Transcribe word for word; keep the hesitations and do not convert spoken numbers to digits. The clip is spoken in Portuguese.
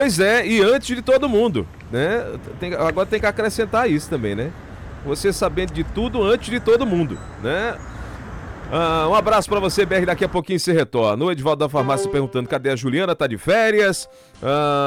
Pois é, e antes de todo mundo, né? Tem- agora tem que acrescentar isso também, né? Você sabendo de tudo antes de todo mundo, né? Ah, um abraço pra você, B R. Daqui a pouquinho você retorna. O Edivaldo da Farmácia perguntando: cadê a Juliana? Tá de férias? Ah,